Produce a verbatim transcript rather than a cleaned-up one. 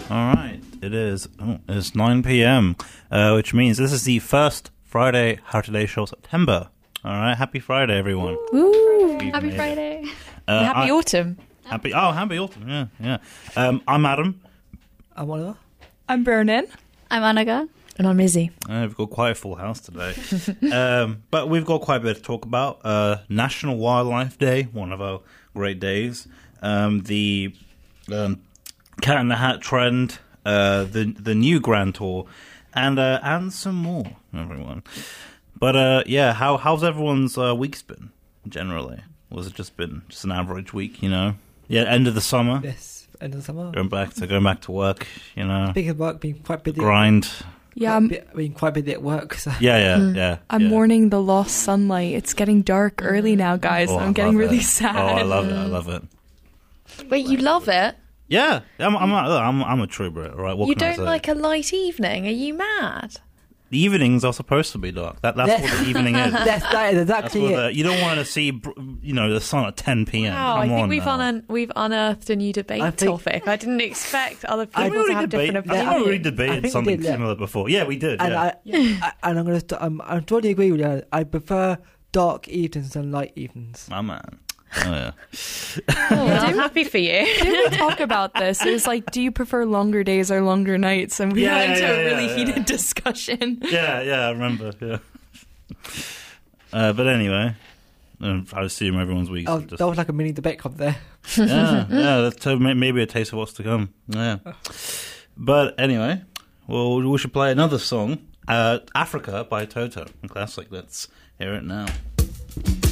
All right, it is. Oh, it's nine p.m., uh, which means this is the first Friday How Today Show of September. All right, happy Friday, everyone. Woo! We've Happy made Friday. Uh, happy I- autumn. Happy, oh, happy autumn, yeah, yeah. Um, I'm Adam. I'm Oliver. I'm Brennan. I'm Anaga. And I'm Izzy. Uh, we've got quite a full house today. um, but we've got quite a bit to talk about. Uh, National Wildlife Day, one of our great days. Um, the um, Cat in the Hat trend, uh, the the new Grand Tour, and uh, and some more, everyone. But uh, yeah, how how's everyone's uh, week's been generally? Was it just been just an average week, you know? Yeah, end of the summer, Yes, end of the summer. going back to going back to work, you know, Big at work, being quite busy. grind. Yeah, Quite I'm, bit- being quite busy at work. So. Yeah, yeah, yeah. I'm yeah. mourning the lost sunlight. It's getting dark early now, guys. Oh, I I'm getting love really it. sad. Oh, I love it. I love it. Wait, you love it? Yeah, I'm. I'm. I'm, I'm a true Brit, all right? What you can I don't say? like a light evening? Are you mad? The evenings are supposed to be dark. That that's what the evening is. That's, that is That's exactly what it. the, you don't want to see, br- you know, the sun at ten p.m. Wow, Come I think on we've now. un- we've unearthed a new debate I think- topic. I didn't expect other people I we to already have debate, different I think we opinions. already I debated think we something did, yeah. similar before. Yeah, we did. And, Yeah. I, I, and I'm gonna. St- um, I totally agree with you. I prefer dark evenings than light evenings. My man. Oh yeah. Oh, well, I'm happy for you. Didn't we talk about this? It was like, do you prefer longer days or longer nights? And we Yeah, got into yeah, a really yeah, heated yeah. discussion. yeah, yeah. I remember. Yeah. Uh, but anyway, um, I assume everyone's week. Oh, just, that was like a mini debate club there. yeah, yeah. That's uh, may- maybe a taste of what's to come. Yeah. But anyway, well, we should play another song, uh, "Africa" by Toto, a classic. Let's hear it now.